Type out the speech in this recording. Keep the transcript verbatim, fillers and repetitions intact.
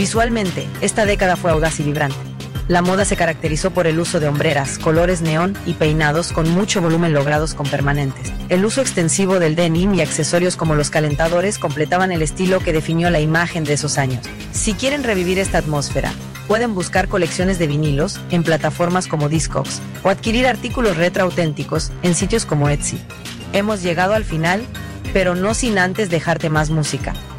Visualmente, esta década fue audaz y vibrante. La moda se caracterizó por el uso de hombreras, colores neón y peinados con mucho volumen logrados con permanentes. El uso extensivo del denim y accesorios como los calentadores completaban el estilo que definió la imagen de esos años. Si quieren revivir esta atmósfera, pueden buscar colecciones de vinilos en plataformas como Discogs o adquirir artículos retro auténticos en sitios como Etsy. Hemos llegado al final, pero no sin antes dejarte más música.